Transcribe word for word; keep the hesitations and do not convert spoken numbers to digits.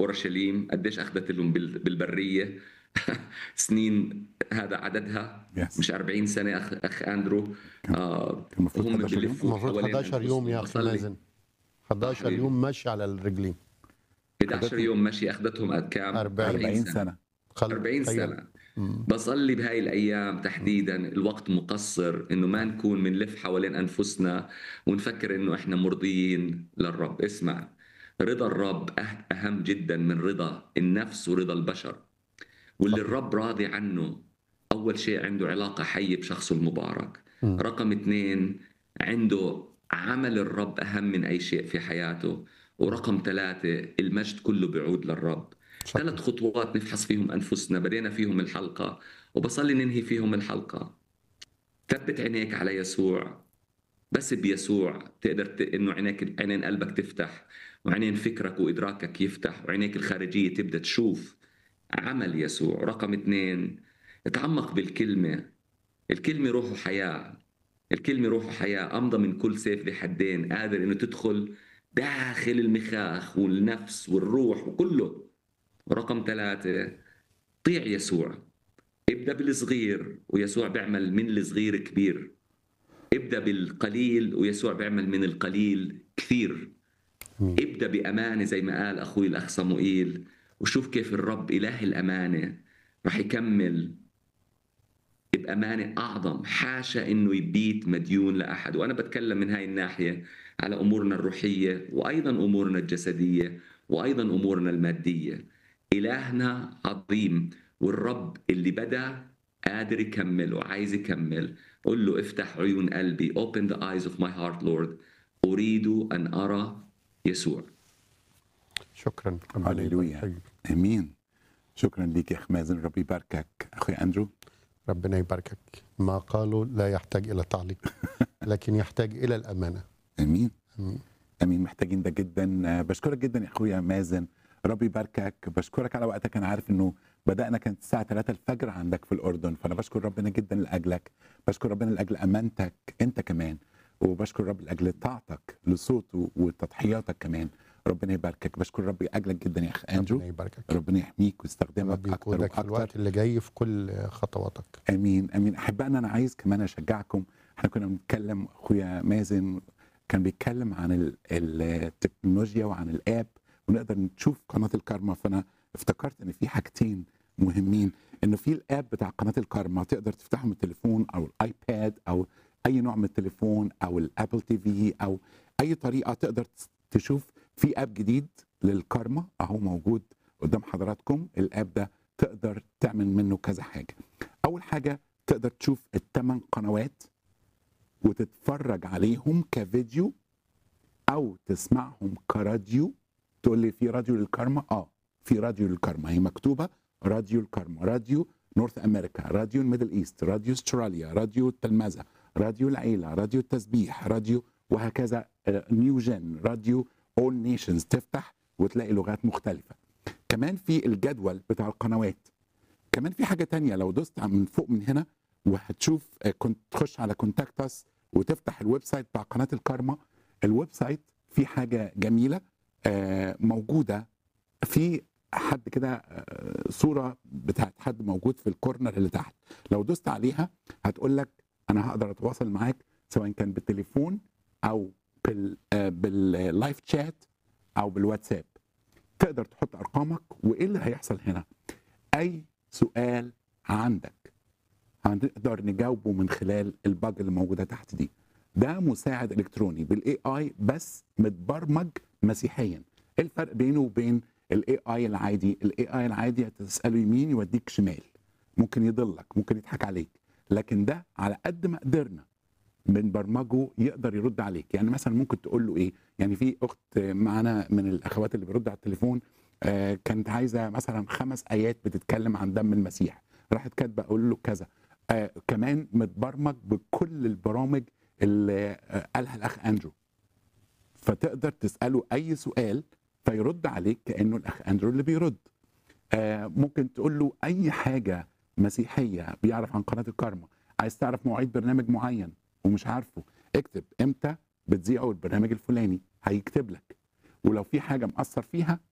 اورشليم قديش اخذت لهم بال- بالبريه سنين، هذا عددها يس مش أربعين سنه اخ اخ اندرو. كان آه كان المفروض وهم حداشر يوم. بلفوا المفروض حوالين حداشر يوم يا انفسهم. اخي بصلي مازن، اه حداشر حبيبي، يوم ماشي على الرجلين. إحدى عشر خدتهم يوم مشي اخذتهم قد كام؟ أربعين. أربعين أربعين سنه. سنة. خل أربعين تخيل. سنه. مم. بصلي بهاي الأيام تحديدا الوقت مقصر إنه ما نكون منلف حوالين أنفسنا ونفكر إنه إحنا مرضيين للرب. اسمع، رضا الرب أه- أهم جدا من رضا النفس ورضا البشر. واللي صحيح. الرب راضي عنه أول شيء عنده علاقة حية بشخصه المبارك. مم. رقم اثنين، عنده عمل الرب أهم من أي شيء في حياته. ورقم ثلاثة، المجد كله بيعود للرب. صحيح. ثلاث خطوات نفحص فيهم أنفسنا، بدينا فيهم الحلقة وبصلي ننهي فيهم الحلقة. ثبت عينيك على يسوع، بس بيسوع تقدر ت... إنه عينيك، عينين قلبك تفتح، وعينين فكرك وإدراكك يفتح، وعينيك الخارجية تبدأ تشوف عمل يسوع. رقم اثنين، اتعمق بالكلمة. الكلمة روح وحياة. الكلمة روح وحياة أمضى من كل سيف ذي حدين، قادر إنه تدخل داخل المخاخ والنفس والروح وكله. ورقم ثلاثة، طيع يسوع. ابدأ بالصغير ويسوع بيعمل من الصغير كبير. ابدأ بالقليل ويسوع بيعمل من القليل كثير. مم. ابدأ بأمانة زي ما قال أخوي الأخ صموئيل، وشوف كيف الرب إله الأمانة رح يكمل بأمانة أعظم. حاشا إنه يبيت مديون لأحد. وأنا بتكلم من هاي الناحية على أمورنا الروحية، وأيضا أمورنا الجسدية، وأيضا أمورنا المادية. إلهنا عظيم، والرب اللي بدأ قادر يكمل وعايز يكمل. قل له افتح عيون قلبي. Open the eyes of my heart Lord. أريد أن أرى يسوع. شكرا. ربنا هللويا. يبارك. امين. شكرا ليك يا اخ مازن، ربي يباركك. اخوي اندرو. ربنا يباركك. ما قالوا لا يحتاج الى تعليق لكن يحتاج الى الامانه. امين مم. امين، محتاجين ده جدا. آه، بشكرك جدا يا اخويا مازن، ربي يباركك. بشكرك على وقتك. انا عارف انه بدانا كانت الساعه ثلاثة الفجر عندك في الاردن، فانا بشكر ربنا جدا لاجلك. بشكر ربنا لاجل امانتك انت كمان، وبشكر رب لاجل طاعتك لصوته وتضحياتك كمان. ربنا يباركك. بشكر ربي اجلك جدا يا اخ اندرو. ربنا يباركك. ربنا يحميك ويستخدمك ربي اكتر يقودك في واكتر. الوقت اللي جاي في كل خطواتك. امين امين. احبائنا، انا عايز كمان اشجعكم. احنا كنا بنتكلم، اخويا مازن كان بيتكلم عن ال- التكنولوجيا وعن الاب، ونقدر نشوف قناه الكارما. فانا افتكرت ان في حاجتين مهمين، انه في الاب بتاع قناه الكارما تقدر تفتحه من التليفون او الايباد او اي نوع من التليفون او الابل تي في او اي طريقه تقدر تشوف. في اب جديد للكارما اهو موجود قدام حضراتكم. الاب ده تقدر تعمل منه كذا حاجه. اول حاجه تقدر تشوف الثمان قنوات وتتفرج عليهم كفيديو او تسمعهم كراديو. تقول لي في راديو للكارما؟ اه في راديو للكارما، هي مكتوبه راديو الكارما. راديو نورث امريكا، راديو الميدل ايست، راديو استراليا، راديو التلمذه، راديو العيله، راديو التسبيح، راديو وهكذا، نيو جن، راديو اول نيشنز. تفتح وتلاقي لغات مختلفه. كمان في الجدول بتاع القنوات. كمان في حاجه تانية، لو دوست من فوق من هنا وهتشوف، آه، كنت تخش على كونتاكتس وتفتح الويب سايت بتاع قناه الكارما. الويب سايت في حاجه جميله آه، موجوده في حد كده، آه، صوره بتاعت حد موجود في الكورنر اللي تحت. لو دوست عليها هتقول لك انا هقدر اتواصل معاك سواء كان بالتليفون او بال آه، باللايف شات او بالواتساب. تقدر تحط ارقامك، وايه اللي هيحصل هنا؟ اي سؤال عندك هنقدر نجاوبه من خلال الباج اللي موجوده تحت دي. ده مساعد الكتروني بالاي اي بس متبرمج مسيحيا. ايه الفرق بينه وبين الاي اي العادي؟ الاي اي العادي تساله يمين يوديك شمال، ممكن يضلك، ممكن يضحك عليك. لكن ده على قد ما قدرنا بنبرمجه يقدر يرد عليك. يعني مثلا ممكن تقول له ايه؟ يعني في اخت معانا من الاخوات اللي بيرد على التليفون، آه كانت عايزه مثلا خمس ايات بتتكلم عن دم المسيح، راحت كاتبه اقول له كذا. آه كمان متبرمج بكل البرامج اللي آه قالها الاخ اندرو، فتقدر تساله اي سؤال فيرد عليك كانه الاخ اندرو اللي بيرد. آه ممكن تقول له اي حاجه مسيحيه بيعرف عن قناه الكارما. عايز تعرف مواعيد برنامج معين ومش عارفه، اكتب امتى بتذيعوا البرنامج الفلاني، هيكتب لك. ولو في حاجه مأثر فيها